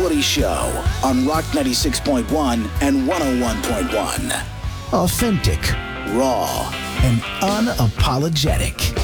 Woody Show on Rock 96.1 and 101.1. Authentic, raw, and unapologetic.